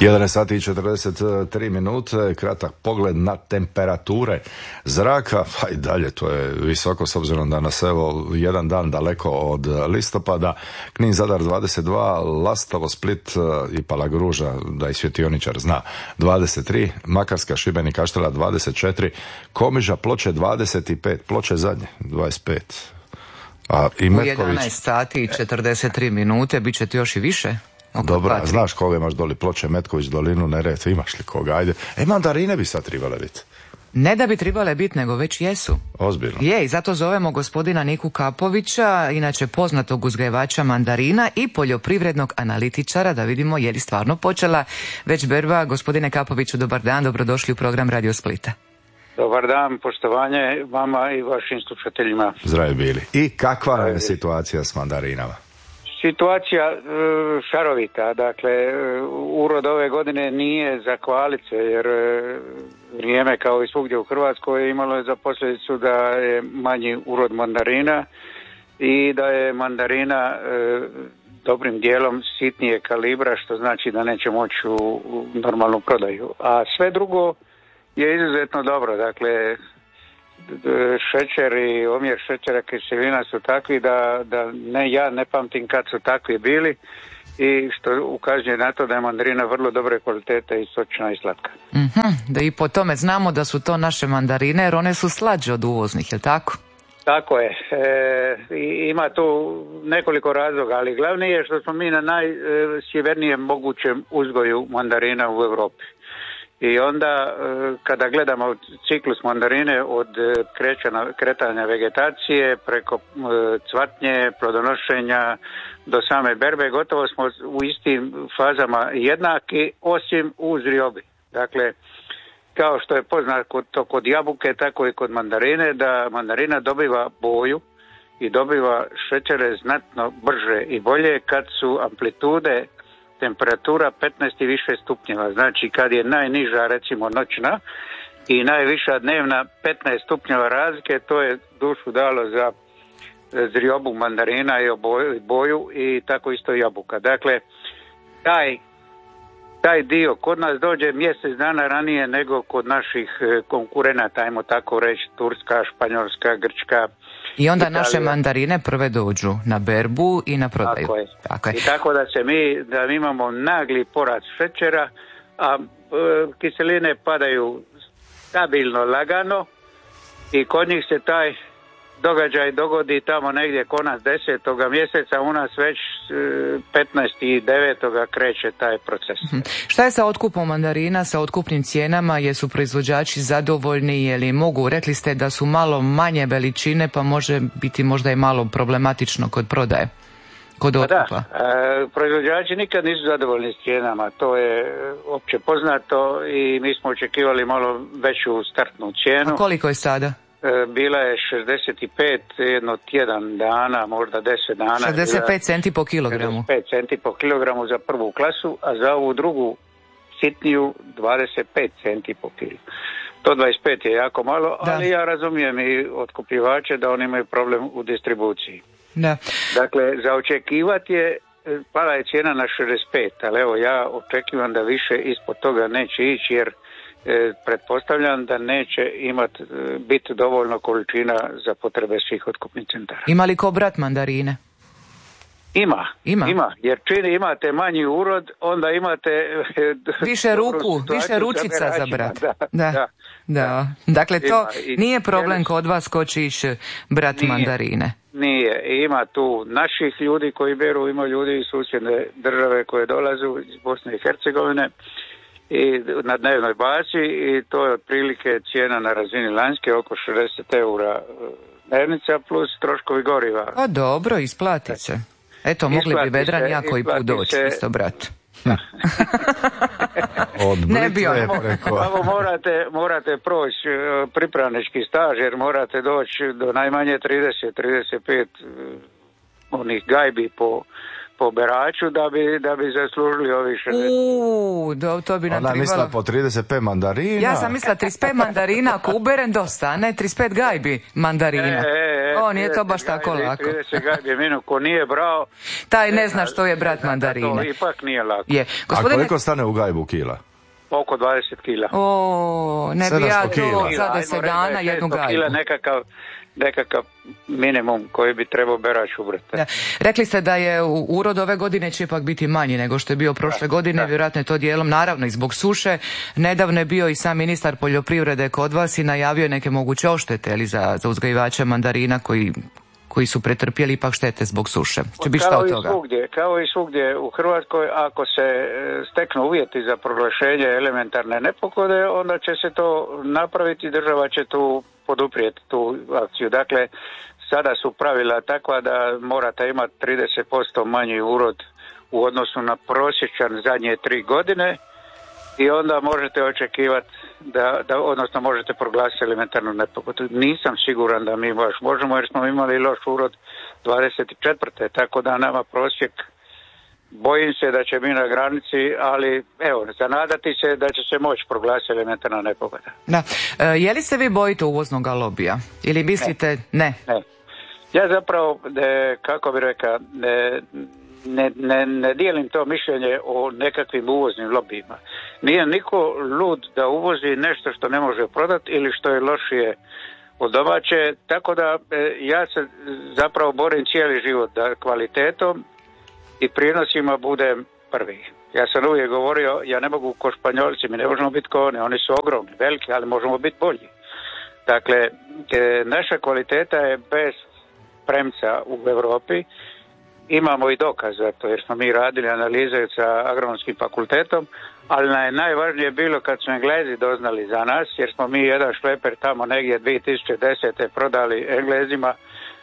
11 sati i 43 minute, kratak pogled na temperature zraka, pa i dalje to je visoko s obzirom da nas evo jedan dan daleko od listopada. Knin, Zadar 22, Lastovo, Split i Palagruža, da i svjetioničar zna, 23, Makarska, Šibenik, Kaštela 24, Komiža, Ploče 25, Ploče zadnje 25. A i Metković... U 11 sati i 43 minute bit će ti još i više? Dobro, znaš koga imaš doli, Ploče, Metković, dolinu Neretve, imaš li koga, ajde. Mandarine bi sad trebale biti. Ne da bi trebale biti, nego već jesu. Ozbiljno. Je, i zato zovemo gospodina Niku Kapovića, inače poznatog uzgajivača mandarina i poljoprivrednog analitičara, da vidimo je li stvarno počela već berba. Gospodine Kapoviću, dobar dan, dobrodošli u program Radio Splita. Dobar dan, poštovanje vama i vašim slušateljima. Zdravi bili. I kakva je situacija s mandarinama? Situacija šarovita, dakle urod ove godine nije za hvalice, jer vrijeme kao i svugdje u Hrvatskoj imalo je za posljedicu da je manji urod mandarina i da je mandarina dobrim dijelom sitnije kalibra, što znači da neće moći u normalnu prodaju. A sve drugo je izuzetno dobro, dakle šećer i omjer šećera kiselina su takvi da ja ne pamtim kad su takvi bili, i što ukazuje na to da je mandarina vrlo dobre kvalitete i sočna i slatka. Da i po tome znamo da su to naše mandarine, jer one su slađe od uvoznih, je li tako? Tako je. Ima tu nekoliko razloga, ali glavni je što smo mi na najsjevernijem mogućem uzgoju mandarina u Europi. I onda kada gledamo ciklus mandarine od kretanja vegetacije preko cvatnje, plodonošenja do same berbe, gotovo smo u istim fazama jednaki, osim u zriobi. Dakle, kao što je poznato kod jabuke, tako i kod mandarine, da mandarina dobiva boju i dobiva šećere znatno brže i bolje kad su amplitude temperatura 15 i više stupnjeva. Znači kad je najniža recimo noćna i najviša dnevna 15 stupnjeva razlike, to je dušu dalo za zriobu mandarina i boju, i tako isto jabuka. Dakle, taj dio kod nas dođe mjesec dana ranije nego kod naših konkurenata, ajmo tako reći, Turska, Španjolska, Grčka. I onda Italija. Naše mandarine prve dođu na berbu i na prodaju. Tako je. I tako da mi imamo nagli porast šećera, a kiseline padaju stabilno, lagano, i kod njih se taj događaj dogodi tamo negdje konac 10. mjeseca, u nas već 15.9. kreće taj proces. Šta je sa otkupom mandarina, sa otkupnim cijenama? Jesu proizvođači zadovoljni, je li mogu? Rekli ste da su malo manje veličine, pa može biti možda i malo problematično kod prodaje, kod otkupa. Da, proizvođači nikad nisu zadovoljni s cijenama, to je opće poznato, i mi smo očekivali malo veću startnu cijenu. A koliko je sada? Bila je 65 jedno tjedan dana, možda 10 dana. 65 centi po kilogramu. 65 centi po kilogramu za prvu klasu, a za ovu drugu sitniju 25 centi po kilu. To 25 je jako malo, ali ja razumijem i otkupljivače da oni imaju problem u distribuciji. Da. Dakle, za očekivati je, pala je cijena na 65, ali evo ja očekivam da više ispod toga neće ići, jer pretpostavljam da neće biti dovoljno količina za potrebe svih otkupnih centara. Ima li ko brat mandarine? Ima, jer čini imate manji urod, onda imate više ručica za brat. Da. Dakle, to nije problem kod vas ko će ići brat mandarine. Nije, ima tu naših ljudi koji beru, ima ljudi iz susjedne države koje dolazu iz Bosne i Hercegovine i na dnevnoj bazi, i to je otprilike cijena na razini lanjske, oko 60 eura dnevnica plus troškovi goriva. A dobro, isplati se. Eto, mogli bi Vedran ja koji put doći, isto brat. Ne bi morate proći pripravnički staž, jer morate doći do najmanje 30-35 onih gajbi po po beraču da bi zaslužili ovi 60. To bi nam Ona trebalo. mislila po 35 mandarina. Ja sam mislila 35 mandarina, ako uberem dosta, a ne 35 gajbi mandarina. Nije to baš tako lako. 30 gajbi minu, ko nije brao... Taj ne zna što je brat mandarine. To ipak nije lako. Je. A koliko stane u gajbu kila? Oko 20 kila. Ne bi ja to za 10 dana Ajmo, jednu 600 gajbu. kila nekakav minimum koji bi trebao berač ubrati. Da. Rekli ste da je urod ove godine će ipak biti manji nego što je bio prošle godine, vjerojatno je to dijelom naravno i zbog suše. Nedavno je bio i sam ministar poljoprivrede kod vas i najavio neke moguće oštete ili za uzgajivače mandarina koji su pretrpjeli ipak štete zbog suše. Će biti šta od toga? Kao i svugdje u Hrvatskoj, ako se steknu uvjeti za proglašenje elementarne nepogode, onda će se to napraviti, država će tu poduprijeti tu akciju. Dakle, sada su pravila takva da morate imati 30% manji urod u odnosu na prosječan zadnje 3 godine i onda možete očekivati odnosno možete proglasiti elementarnu nepogodu. Nisam siguran da mi baš možemo, jer smo imali loš urod 24. Tako da nama prosjek, bojim se da će mi na granici, ali evo, zanadati se da će se moći proglasiti elementarna nepogoda. Da. Je li se vi bojite uvoznog lobija? Ili mislite ne? Ne. Ja zapravo, kako bi rekao, ne dijelim to mišljenje o nekakvim uvoznim lobijima. Nije niko lud da uvozi nešto što ne može prodati ili što je lošije od domaće, tako da ja se zapravo borim cijeli život da kvalitetom i prinosima budem prvi. Ja sam uvijek govorio, ja ne mogu ko Španjolci, mi ne možemo biti ko oni su ogromni, veliki, ali možemo biti bolji. Dakle, naša kvaliteta je bez premca u Europi. Imamo i dokaz za to, jer smo mi radili analize sa agronomskim fakultetom, ali najvažnije je bilo kad su Englezi doznali za nas, jer smo mi jedan šleper tamo negdje 2010. prodali Englezima,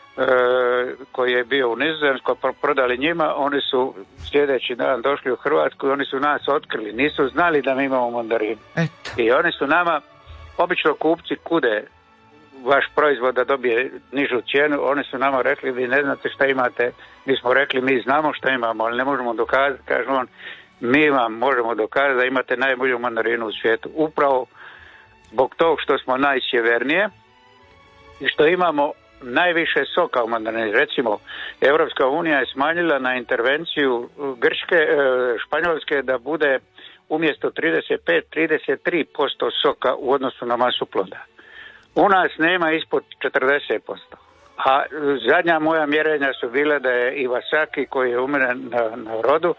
koji je bio u Nizozemskoj, prodali njima, oni su sljedeći dan došli u Hrvatsku i oni su nas otkrili, nisu znali da mi imamo mandarinu. I oni su nama, obično kupci kude vaš proizvod da dobije nižu cijenu, oni su nama rekli, vi ne znate šta imate. Mi smo rekli, mi znamo šta imamo, ali ne možemo dokazati. Kaže on, mi vam možemo dokazati da imate najbolju mandarinu u svijetu. Upravo zbog tog što smo najsjevernije i što imamo najviše soka u mandarini. Recimo, Europska unija je smanjila na intervenciju Španjolske da bude umjesto 35-33% soka u odnosu na masu ploda. U nas nema ispod 40%. A zadnja moja mjerenja su bile da je Iwasaki, koji je umeren na rodu,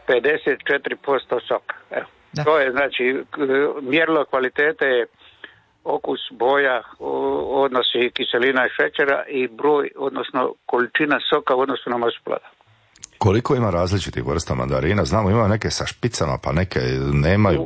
54% soka. Evo. To je, znači, mjerilo kvalitete je okus, boja, odnosi kiselina i šećera i broj, odnosno količina soka u odnosu na masu ploda. Koliko ima različitih vrsta mandarina? Znamo, ima neke sa špicama, pa neke nemaju.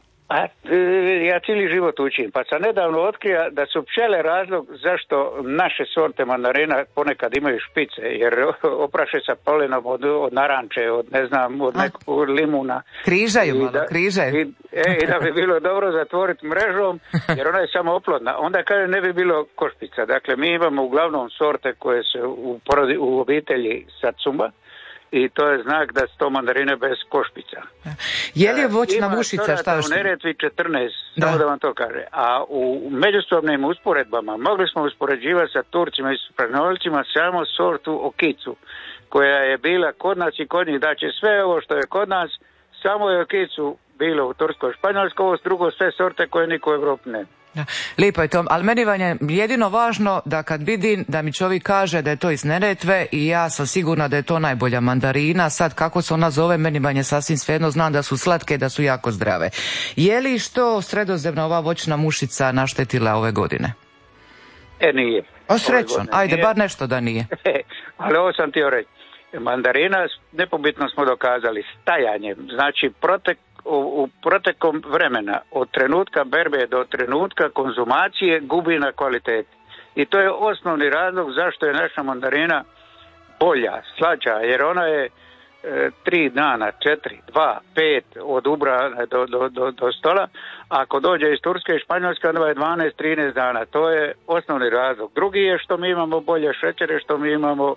Ja cijeli život učim, pa sam nedavno otkrio da su pčele razlog zašto naše sorte mandarina ponekad imaju špice, jer opraše sa polenom od naranče, od nekog limuna. Križaju malo, križaju. I da bi bilo dobro zatvoriti mrežom, jer ona je samo oplodna. Onda kaže ne bi bilo košpica. Dakle, mi imamo uglavnom sorte koje se u obitelji Satsuma, i to je znak da su to mandarine bez košpica. Je li je voćna mušica? Šta još? U Neretvi 14, samo da vam to kaže. A u međusobnim usporedbama mogli smo uspoređivati sa Turcima i Španjolcima samo sortu okicu, koja je bila kod nas i kod njih. Znači sve ovo što je kod nas, samo je okicu bilo u Turskoj, Španjolskoj, ovo drugo sve sorte koje niko u Evropi nema. Lijepo je to, ali meni vam je jedino važno da kad vidim da mi čovjek kaže da je to iz Neretve i ja sam sigurna da je to najbolja mandarina, sad kako se ona zove, meni vam je sasvim svejedno, znam da su slatke i da su jako zdrave. Je li što sredozemna ova voćna mušica naštetila ove godine? Nije. O srećom, ajde, bar nešto da nije. Ali ovo sam htio reći. Mandarina, nepobitno smo dokazali, stajanjem, znači u protekom vremena, od trenutka berbe do trenutka konzumacije, gubi na kvaliteti. I to je osnovni razlog zašto je naša mandarina bolja, slađa, jer ona je 3 dana, 4, 2, 5 od ubra do stola. Ako dođe iz Turske i Španjolske, onda je 12-13 dana. To je osnovni razlog. Drugi je što mi imamo bolje šećere, što mi imamo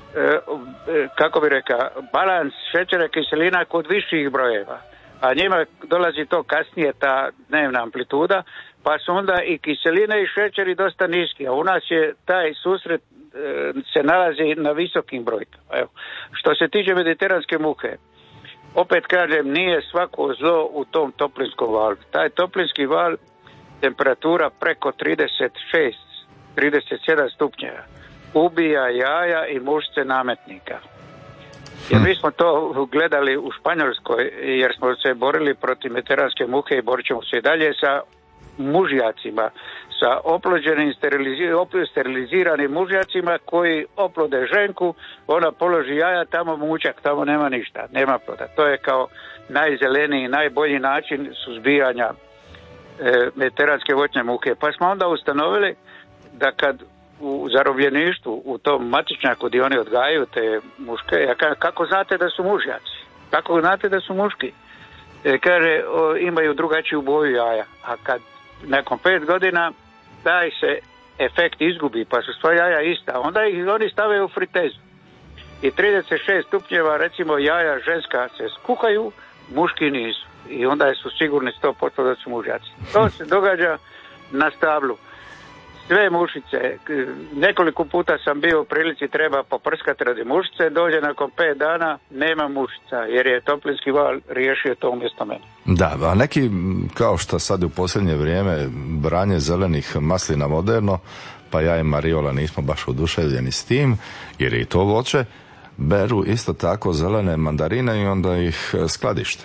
kako bi rekao, balans šećera i kiselina kod viših brojeva, a njima dolazi to kasnije, ta dnevna amplituda, pa su onda i kiseline i šećeri dosta niski, a u nas je taj susret se nalazi na visokim brojkama. Evo. Što se tiče mediteranske muhe, opet kažem, nije svako zlo u tom toplinskom valu. Taj toplinski val, temperatura preko 36, 37 stupnjeva, ubija jaja i mušce nametnika. Jer mi smo to gledali u Španjolskoj, jer smo se borili protiv mediteranske muhe i borit ćemo se i dalje sa mužjacima, sa oplođenim steriliziranim mužjacima koji oplode ženku, ona položi jaja, tamo mučak, tamo nema ništa, nema ploda. To je kao najzeleniji, najbolji način suzbijanja mediteranske voćne muhe. Pa smo onda ustanovili da kad u zarobljeništvu, u tom matičnjaku gdje oni odgajaju te muške, kako znate da su mužjaci? Kako znate da su muški? Kaže, imaju drugačiju boju jaja, a kad nakon 5 godina taj se efekt izgubi, pa su sva jaja ista, onda ih oni stave u fritezu. I 36 stupnjeva, recimo, jaja ženska se skuhaju, muški nisu. I onda su sigurni 100% da su mužjaci. To se događa na stablu. Sve mušice, nekoliko puta sam bio u prilici, treba poprskati radi mušice, dođe nakon 5 dana, nema mušica, jer je toplinski val riješio to umjesto mene. Da, a neki, kao što sad u posljednje vrijeme, branje zelenih maslina moderno, pa ja i Mariola nismo baš oduševljeni s tim, jer je i to voće, beru isto tako zelene mandarine i onda ih skladište.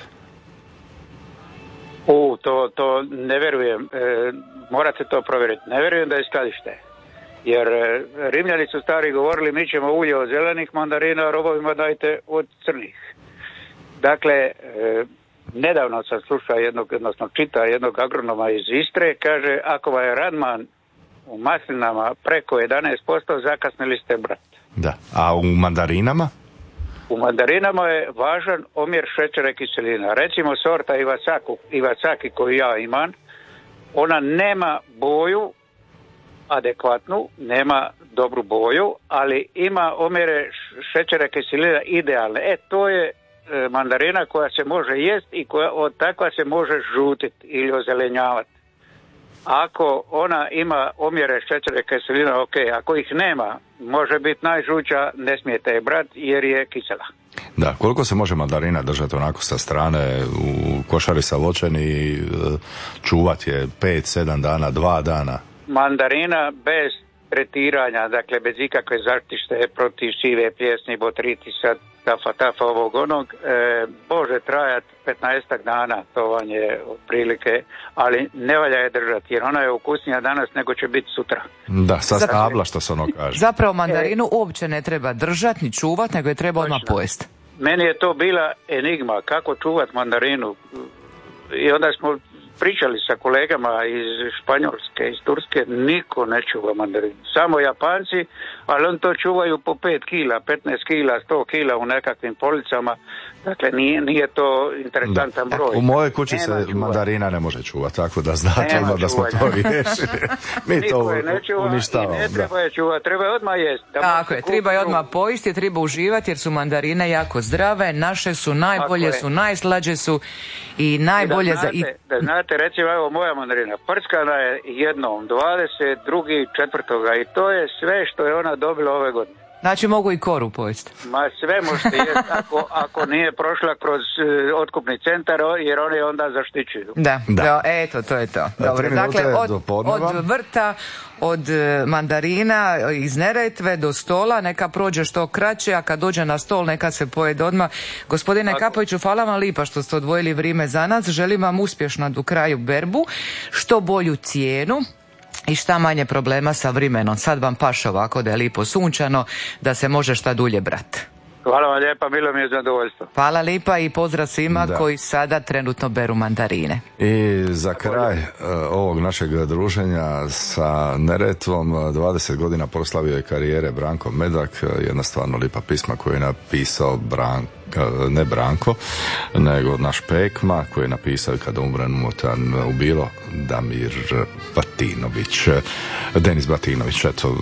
To ne vjerujem, morate to provjeriti, ne vjerujem da je skladište, jer Rimljani su stari govorili, mi ćemo ulje od zelenih mandarina, robovima dajte od crnih. Dakle, nedavno sam slušao čitao jednog agronoma iz Istre, kaže, ako vam je Radman u maslinama preko 11%, zakasnili ste, brat. Da, a u mandarinama? U mandarinama je važan omjer šećera i kiselina. Recimo sorta Iwasaki koju ja imam, ona nema boju adekvatnu, nema dobru boju, ali ima omjere šećera i kiselina idealne. To je mandarina koja se može jesti i takva se može žutiti ili ozelenjavati. Ako ona ima omjere šećera i kiselina, ok, ako ih nema, može biti najžuća, ne smijete je brati jer je kisela. Da, koliko se može mandarina držati onako sa strane u košari sa voćem i čuvati je 5-7 dana, 2 dana? Mandarina bez tretiranja, dakle bez ikakve zaštite protiv sive pljesni, botritisa, tafa ovog onog, može trajati 15 dana, to vam je otprilike, ali ne valja je držati jer ona je ukusnija danas nego će biti sutra. Da, sa stabla što se ono kaže. Zapravo mandarinu uopće ne treba držati ni čuvati, nego je treba odmah pojesti. Meni je to bila enigma, kako čuvati mandarinu, i onda smo pričali sa kolegama iz Španjolske, iz Turske, niko ne čuva mandarinu. Samo Japanci, ali oni to čuvaju po 5 kila, 15 kila, 100 kila u nekakvim policama. Dakle, nije to interesantan broj. U mojoj kući se mandarina ne može čuvati, tako da znate da smo to riješili. Mi to uništavamo. Ne treba je čuvati, treba je odmah jesti. Tako je, treba je odmah pojesti, treba uživati jer su mandarine jako zdrave, naše su najbolje, su najslađe su i najbolje za... Da znate, recimo, evo moja mandarina, prskana je jednom, 22. 4. i to je sve što je ona dobila ove godine. Znači mogu i koru pojesti. Ma sve možete jesti ako nije prošla kroz otkupni centar, jer oni onda zaštićuju. Da. Eto, to je to. Dobro, dakle, od vrta, od mandarina iz Neretve do stola, neka prođe što kraće, a kad dođe na stol neka se pojede odmah. Gospodine Kapoviću, hvala vam lipa što ste odvojili vrijeme za nas. Želim vam uspješno do kraju berbu, što bolju cijenu i šta manje problema sa vremenom. Sad vam paše ovako da je lipo sunčano, da se može šta dulje brati. Hvala vam lijepa, bilo mi je zadovoljstvo. Hvala lipa i pozdrav svima koji sada trenutno beru mandarine. I za kraj ovog našeg druženja sa Neretvom, 20 godina proslavio je karijere Branko Medak, jedna stvarno lipa pisma koju je napisao ne Branko, nego naš Pekma koji je napisao kada umrem ubilo Denis Batinović. Eto,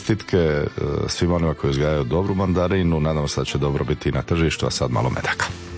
čestitke svima onima koji uzgajaju dobru mandarinu, nadamo se da će dobro biti na tržištu, a sad malo medaka.